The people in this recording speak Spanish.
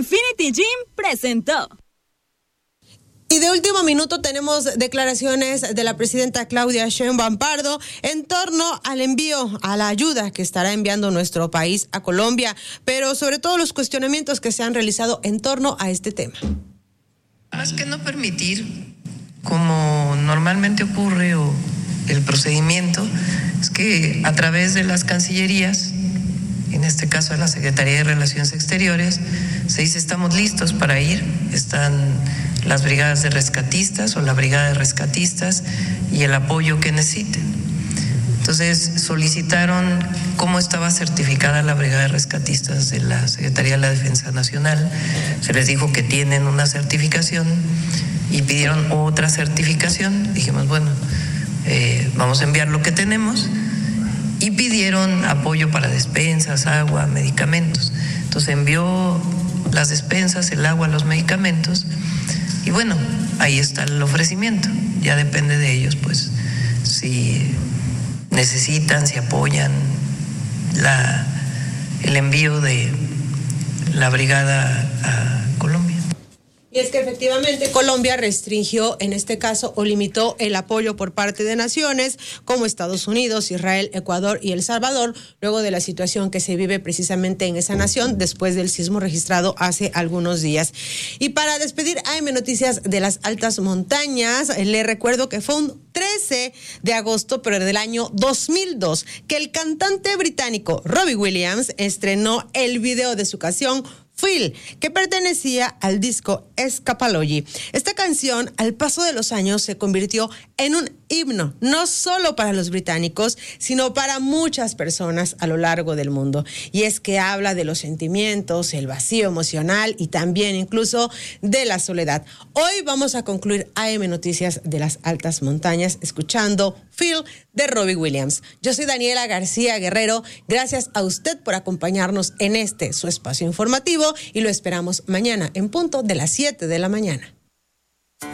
Infinity Gym presentó. Y de último minuto tenemos declaraciones de la presidenta Claudia Sheinbaum Pardo en torno al envío, a la ayuda que estará enviando nuestro país a Colombia, pero sobre todo los cuestionamientos que se han realizado en torno a este tema. Más que no permitir, como normalmente ocurre o el procedimiento, es que a través de las cancillerías, en este caso de la Secretaría de Relaciones Exteriores, se dice estamos listos para ir, están las brigadas de rescatistas o la brigada de rescatistas y el apoyo que necesiten. Entonces solicitaron cómo estaba certificada la brigada de rescatistas de la Secretaría de la Defensa Nacional, se les dijo que tienen una certificación y pidieron otra certificación, dijimos bueno, vamos a enviar lo que tenemos y pidieron apoyo para despensas, agua, medicamentos. Entonces envió las despensas, el agua, los medicamentos y bueno, ahí está el ofrecimiento, ya depende de ellos pues si necesitan, si apoyan el envío de la brigada a Colombia. Y es que efectivamente Colombia restringió, en este caso, o limitó el apoyo por parte de naciones como Estados Unidos, Israel, Ecuador y El Salvador, luego de la situación que se vive precisamente en esa nación después del sismo registrado hace algunos días. Y para despedir AM Noticias de las altas montañas, le recuerdo que fue un 13 de agosto, pero del año 2002, que el cantante británico Robbie Williams estrenó el video de su canción Feel, que pertenecía al disco Escapology. Esta canción, al paso de los años, se convirtió en un himno, no solo para los británicos, sino para muchas personas a lo largo del mundo. Y es que habla de los sentimientos, el vacío emocional y también incluso de la soledad. Hoy vamos a concluir AM Noticias de las altas montañas escuchando Feel de Robbie Williams. Yo soy Daniela García Guerrero. Gracias a usted por acompañarnos en su espacio informativo y lo esperamos mañana en punto de las 7 de la mañana.